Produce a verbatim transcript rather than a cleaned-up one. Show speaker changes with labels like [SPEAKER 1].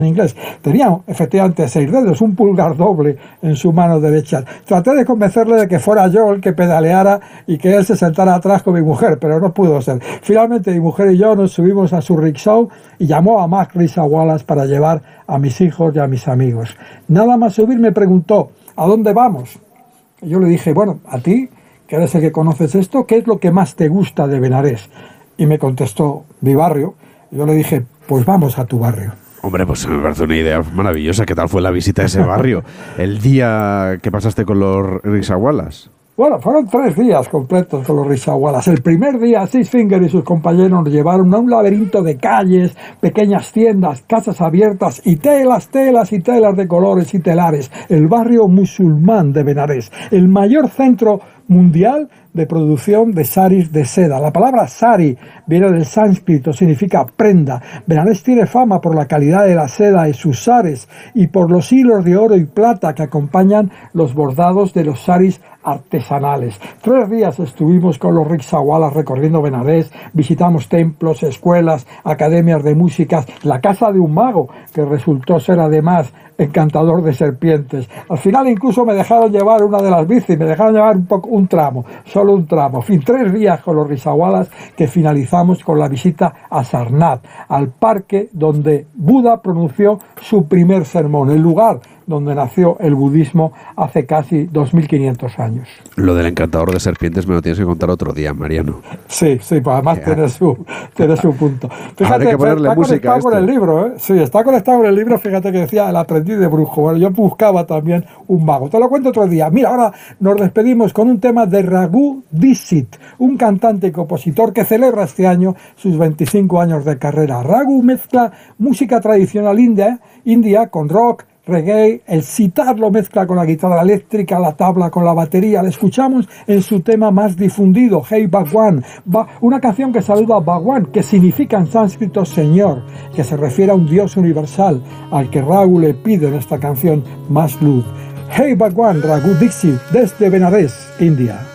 [SPEAKER 1] en inglés. Tenía efectivamente seis dedos, un pulgar doble en su mano derecha. Traté de convencerle de que fuera yo el que pedaleara y que él se sentara atrás con mi mujer, pero no pudo ser. Finalmente mi mujer y yo nos subimos a su rickshaw y llamó a Mac Rickshaw Wallace para llevar a mis hijos y a mis amigos. Nada más subir me preguntó, ¿a dónde vamos? Y yo le dije, bueno, a ti, que eres el que conoces esto, ¿qué es lo que más te gusta de Benarés? Y me contestó, mi barrio. Y yo le dije, pues vamos a tu barrio.
[SPEAKER 2] Hombre, pues me parece una idea maravillosa. ¿Qué tal fue la visita a ese barrio? El día que pasaste con los Rickshaw Wallace.
[SPEAKER 1] Bueno, fueron tres días completos con los Rickshaw Wallace. El primer día, Six Finger y sus compañeros nos llevaron a un laberinto de calles, pequeñas tiendas, casas abiertas y telas, telas y telas de colores y telares. El barrio musulmán de Benarés, el mayor centro mundial de producción de saris de seda. La palabra sari viene del sánscrito, significa prenda. Benarés tiene fama por la calidad de la seda de sus saris y por los hilos de oro y plata que acompañan los bordados de los saris artesanales. Tres días estuvimos con los Rickshaw Wallace recorriendo Benarés, visitamos templos, escuelas, academias de música, la casa de un mago que resultó ser además encantador de serpientes. Al final incluso me dejaron llevar una de las bicis, me dejaron llevar un poco un tramo, solo un tramo. En fin, tres días con los Rickshaw Wallace que finalizamos con la visita a Sarnath, al parque donde Buda pronunció su primer sermón, el lugar donde nació el budismo hace casi dos mil quinientos años.
[SPEAKER 2] Lo del encantador de serpientes me lo tienes que contar otro día, Mariano.
[SPEAKER 1] Sí, sí, pues además tiene su, tiene su punto.
[SPEAKER 2] Fíjate, que ponerle
[SPEAKER 1] está
[SPEAKER 2] música
[SPEAKER 1] conectado con el libro, ¿eh? Sí, está conectado con el libro, fíjate que decía el aprendiz de brujo. Bueno, yo buscaba también un mago. Te lo cuento otro día. Mira, ahora nos despedimos con un tema de Raghu Dixit, un cantante y compositor que celebra este año sus veinticinco años de carrera. Raghu mezcla música tradicional india, india con rock, reggae, el sitar lo mezcla con la guitarra eléctrica, la tabla con la batería. Le escuchamos en su tema más difundido, Hey Bhagwan, una canción que saluda a Bhagwan, que significa en sánscrito Señor, que se refiere a un Dios universal al que Raghu le pide en esta canción más luz. Hey Bhagwan, Raghu Dixit, desde Benarés, India.